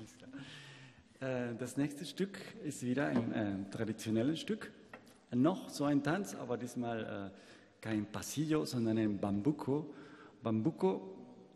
Das nächste Stück ist wieder ein traditionelles Stück. Noch so ein Tanz, aber diesmal kein Pasillo, sondern ein Bambuco. Bambuco,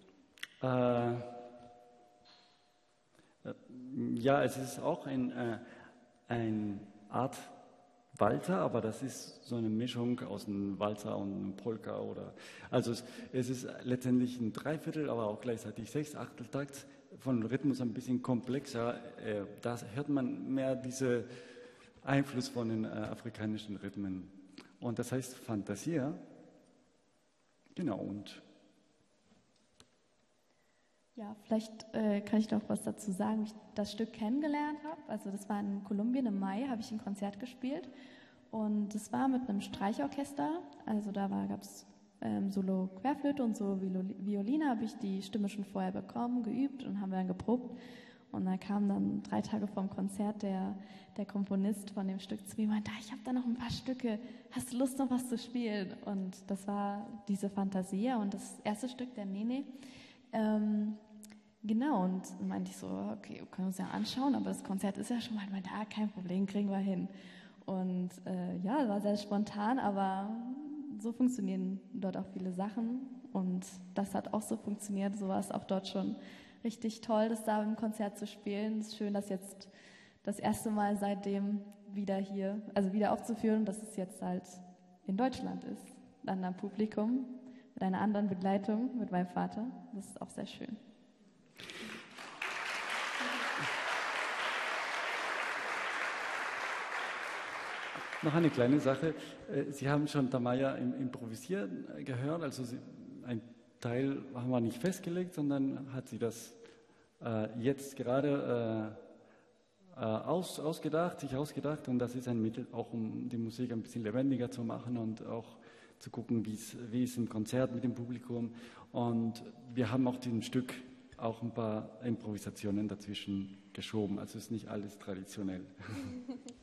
ja, es ist auch eine Art Walzer, aber das ist so eine Mischung aus einem Walzer und einem Polka. Also es ist letztendlich ein Dreiviertel, aber auch gleichzeitig 6/8-Takt, von Rhythmus ein bisschen komplexer. Da hört man mehr diesen Einfluss von den afrikanischen Rhythmen. Und das heißt Fantasia. Genau, und ja, vielleicht kann ich noch was dazu sagen, wie ich das Stück kennengelernt habe. Also das war in Kolumbien im Mai, habe ich ein Konzert gespielt und das war mit einem Streichorchester. Also da gab es Solo Querflöte und so Violine, habe ich die Stimme schon vorher bekommen, geübt und haben wir dann geprobt. Und dann kam dann 3 Tage vorm Konzert der Komponist von dem Stück zu mir und meinte, ich habe da noch ein paar Stücke, hast du Lust noch was zu spielen? Und das war diese Fantasia und das erste Stück, der Nene. Genau, und meinte ich so, okay, können wir uns ja anschauen, aber das Konzert ist ja schon mal da, kein Problem, kriegen wir hin. Und ja, war sehr spontan, aber so funktionieren dort auch viele Sachen und das hat auch so funktioniert, so war es auch dort schon richtig toll, das da im Konzert zu spielen. Es ist schön, dass jetzt das erste Mal seitdem wieder hier, also wieder aufzuführen, dass es jetzt halt in Deutschland ist, dann am Publikum, mit einer anderen Begleitung, mit meinem Vater. Das ist auch sehr schön. noch eine kleine Sache. Sie haben schon Tamaya im Improvisieren gehört, also ein Teil haben wir nicht festgelegt, sondern hat sie das jetzt gerade sich ausgedacht und das ist ein Mittel auch, um die Musik ein bisschen lebendiger zu machen und auch zu gucken, wie es im Konzert mit dem Publikum und wir haben auch dem Stück auch ein paar Improvisationen dazwischen geschoben, also ist nicht alles traditionell.